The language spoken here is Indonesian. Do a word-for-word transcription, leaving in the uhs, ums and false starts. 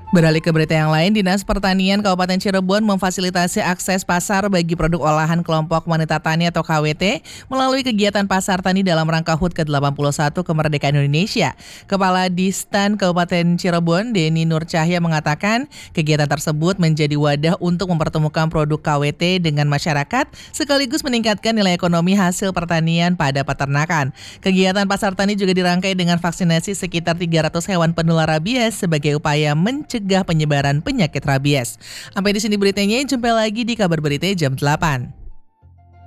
Beralih ke berita yang lain, Dinas Pertanian Kabupaten Cirebon memfasilitasi akses pasar bagi produk olahan kelompok wanita tani atau K W T melalui kegiatan pasar tani dalam rangka H U T ke delapan puluh satu Kemerdekaan Indonesia. Kepala Distan Kabupaten Cirebon, Denny Nur Cahya mengatakan, kegiatan tersebut menjadi wadah untuk mempertemukan produk K W T dengan masyarakat sekaligus meningkatkan nilai ekonomi hasil pertanian pada peternakan. Kegiatan pasar tani juga dirangkai dengan vaksinasi sekitar tiga ratus hewan penular rabies sebagai upaya mencegah penyebaran penyakit rabies. Sampai di sini beritanya, jumpa lagi di kabar berita jam delapan.